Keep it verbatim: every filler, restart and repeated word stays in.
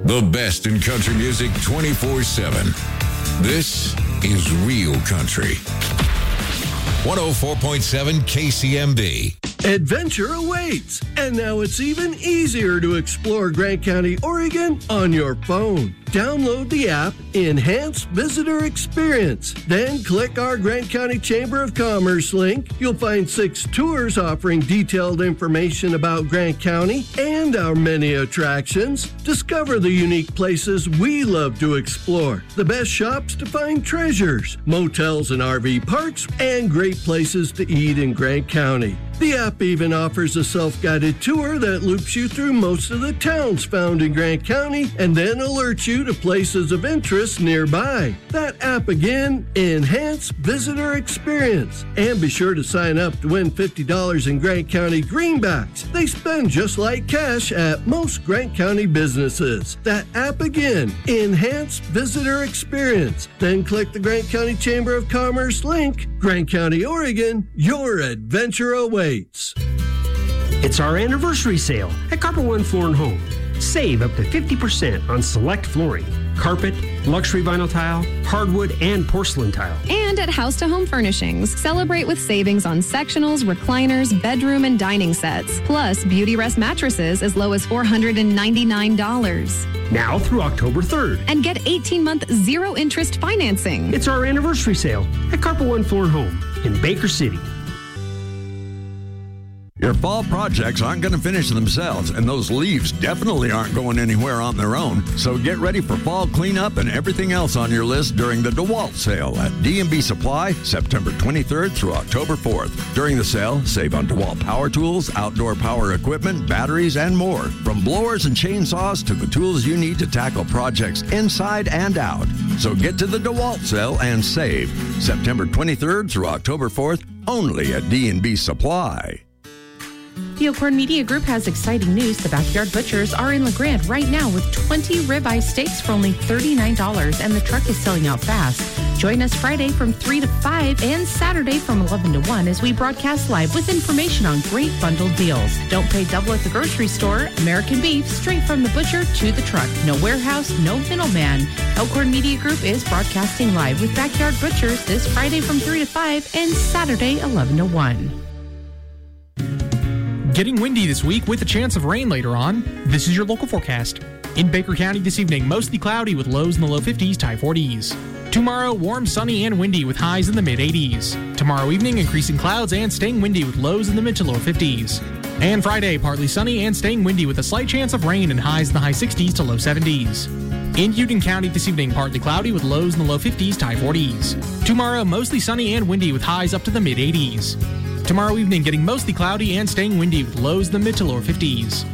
The best in country music twenty-four seven. This is Real Country. one oh four point seven K C M B. Adventure awaits, and now it's even easier to explore Grant County, Oregon on your phone. Download the app Enhanced Visitor Experience. Then click our Grant County Chamber of Commerce link. You'll find six tours offering detailed information about Grant County and our many attractions. Discover the unique places we love to explore, the best shops to find treasures, motels and R V parks, and great places to eat in Grant County. The app even offers a self-guided tour that loops you through most of the towns found in Grant County and then alerts you to places of interest nearby. That app again, Enhance Visitor Experience. And be sure to sign up to win fifty dollars in Grant County greenbacks. They spend just like cash at most Grant County businesses. That app again, Enhance Visitor Experience. Then click the Grant County Chamber of Commerce link. Grant County, Oregon, your adventure awaits. It's our anniversary sale at Carpet One Floor and Home. Save up to fifty percent on select flooring, carpet, luxury vinyl tile, hardwood, and porcelain tile. And at House to Home Furnishings, celebrate with savings on sectionals, recliners, bedroom, and dining sets. Plus, Beauty Rest mattresses as low as four hundred ninety-nine dollars. Now through October third. And get eighteen-month zero-interest financing. It's our anniversary sale at Carpet One Floor and Home in Baker City. Your fall projects aren't going to finish themselves, and those leaves definitely aren't going anywhere on their own. So get ready for fall cleanup and everything else on your list during the DeWalt sale at D and B Supply, September twenty-third through October fourth. During the sale, save on DeWalt power tools, outdoor power equipment, batteries, and more. From blowers and chainsaws to the tools you need to tackle projects inside and out. So get to the DeWalt sale and save. September twenty-third through October fourth, only at D and B Supply. The Ocorn Media Group has exciting news. The Backyard Butchers are in La Grande right now with twenty ribeye steaks for only thirty-nine dollars, and the truck is selling out fast. Join us Friday from three to five and Saturday from eleven to one as we broadcast live with information on great bundled deals. Don't pay double at the grocery store. American beef straight from the butcher to the truck. No warehouse, no middleman. Elkhorn Media Group is broadcasting live with Backyard Butchers this Friday from three to five and Saturday eleven to one. Getting windy this week with a chance of rain later on. This is your local forecast. In Baker County this evening, mostly cloudy with lows in the low fifties to high forties. Tomorrow, warm, sunny, and windy with highs in the mid eighties. Tomorrow evening, increasing clouds and staying windy with lows in the mid to lower fifties. And Friday, partly sunny and staying windy with a slight chance of rain and highs in the high sixties to low seventies. In Houghton County this evening, partly cloudy with lows in the low fifties to high forties. Tomorrow, mostly sunny and windy with highs up to the mid eighties. Tomorrow evening, getting mostly cloudy and staying windy with lows in the mid to lower fifties.